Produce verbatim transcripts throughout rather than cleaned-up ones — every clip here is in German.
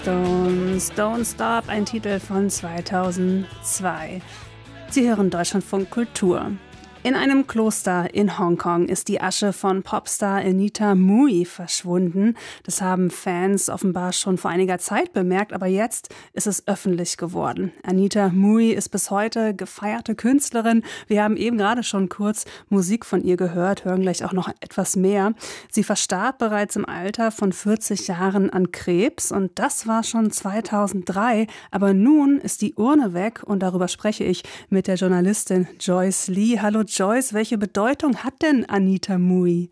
Stones, Don't Stop, ein Titel von zweitausendzwei. Sie hören Deutschlandfunk Kultur. In einem Kloster in Hongkong ist die Asche von Popstar Anita Mui verschwunden. Das haben Fans offenbar schon vor einiger Zeit bemerkt, aber jetzt ist es öffentlich geworden. Anita Mui ist bis heute gefeierte Künstlerin. Wir haben eben gerade schon kurz Musik von ihr gehört, hören gleich auch noch etwas mehr. Sie verstarb bereits im Alter von vierzig Jahren an Krebs und das war schon zweitausenddrei. Aber nun ist die Urne weg und darüber spreche ich mit der Journalistin Joyce Lee. Hallo Joyce, welche Bedeutung hat denn Anita Mui?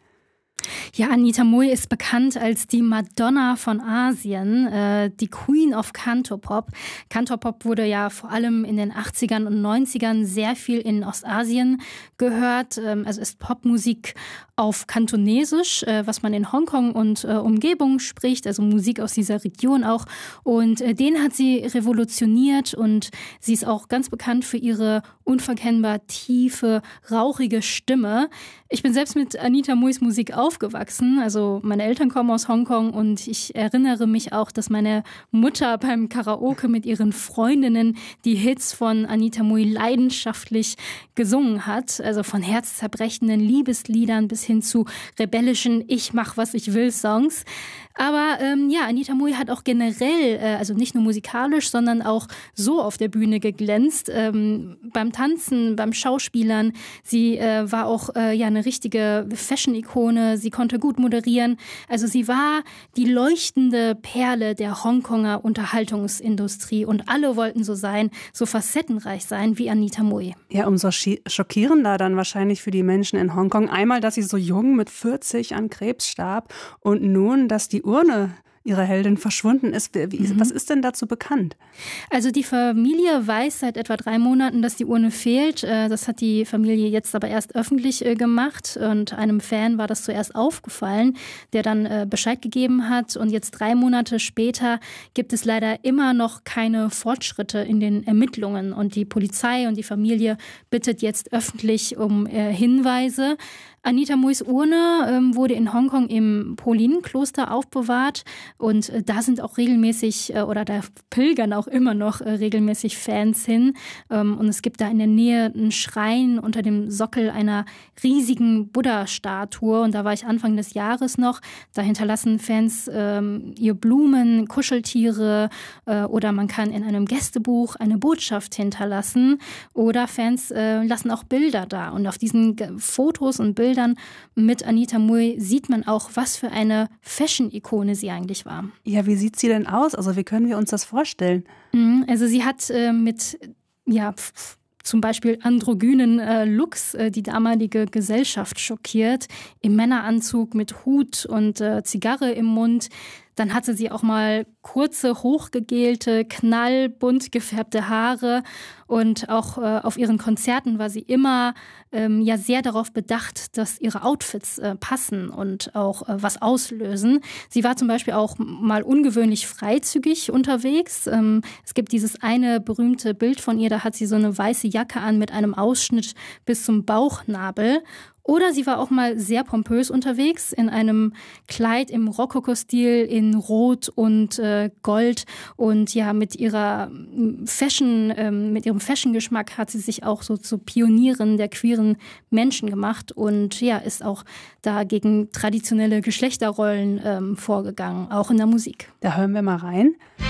Ja, Anita Mui ist bekannt als die Madonna von Asien, äh, die Queen of Cantopop. Cantopop wurde ja vor allem in den achtzigern und neunzigern sehr viel in Ostasien gehört. Ähm, also ist Popmusik auf Kantonesisch, äh, was man in Hongkong und äh, Umgebung spricht, also Musik aus dieser Region auch. Und äh, den hat sie revolutioniert und sie ist auch ganz bekannt für ihre unverkennbar tiefe, rauchige Stimme. Ich bin selbst mit Anita Muis Musik aufgewachsen. Also meine Eltern kommen aus Hongkong und ich erinnere mich auch, dass meine Mutter beim Karaoke mit ihren Freundinnen die Hits von Anita Mui leidenschaftlich gesungen hat. Also von herzzerbrechenden Liebesliedern bis hin zu rebellischen Ich-mach-was-ich-will-Songs. Aber ähm, ja, Anita Mui hat auch generell, äh, also nicht nur musikalisch, sondern auch so auf der Bühne geglänzt. Ähm, beim Tanzen, beim Schauspielern. Sie äh, war auch äh, ja eine richtige Fashion-Ikone. Sie konnte gut moderieren. Also sie war die leuchtende Perle der Hongkonger Unterhaltungsindustrie. Und alle wollten so sein, so facettenreich sein wie Anita Mui. Ja, umso schockierender dann wahrscheinlich für die Menschen in Hongkong. Einmal, dass sie so jung mit vierzig an Krebs starb und nun, dass die Urne ihre Heldin verschwunden ist. Wie, mhm. Was ist denn dazu bekannt? Also die Familie weiß seit etwa drei Monaten, dass die Urne fehlt. Das hat die Familie jetzt aber erst öffentlich gemacht und einem Fan war das zuerst aufgefallen, der dann Bescheid gegeben hat. Und jetzt drei Monate später gibt es leider immer noch keine Fortschritte in den Ermittlungen. Und die Polizei und die Familie bittet jetzt öffentlich um Hinweise. Anita Muis Urne ähm, wurde in Hongkong im Po-Lin-Kloster aufbewahrt und äh, da sind auch regelmäßig äh, oder da pilgern auch immer noch äh, regelmäßig Fans hin ähm, und es gibt da in der Nähe einen Schrein unter dem Sockel einer riesigen Buddha-Statue und da war ich Anfang des Jahres noch. Da hinterlassen Fans ähm, ihr Blumen, Kuscheltiere äh, oder man kann in einem Gästebuch eine Botschaft hinterlassen oder Fans äh, lassen auch Bilder da und auf diesen G- Fotos und Bildern Bildern mit Anita Mui sieht man auch, was für eine Fashion-Ikone sie eigentlich war. Ja, wie sieht sie denn aus? Also wie können wir uns das vorstellen? Also sie hat äh, mit, ja, f- zum Beispiel androgynen äh, Looks äh, die damalige Gesellschaft schockiert. Im Männeranzug mit Hut und äh, Zigarre im Mund. Dann hatte sie auch mal kurze, hochgegelte, knallbunt gefärbte Haare und auch äh, auf ihren Konzerten war sie immer ähm, ja sehr darauf bedacht, dass ihre Outfits äh, passen und auch äh, was auslösen. Sie war zum Beispiel auch mal ungewöhnlich freizügig unterwegs. Ähm, es gibt dieses eine berühmte Bild von ihr, da hat sie so eine weiße Jacke an mit einem Ausschnitt bis zum Bauchnabel. Oder sie war auch mal sehr pompös unterwegs in einem Kleid im Rokoko-Stil in Rot und äh, Gold und ja mit ihrer Fashion, ähm, mit ihrem Fashion-Geschmack hat sie sich auch so zu Pionierin der queeren Menschen gemacht und ja ist auch da gegen traditionelle Geschlechterrollen ähm, vorgegangen, auch in der Musik. Da hören wir mal rein.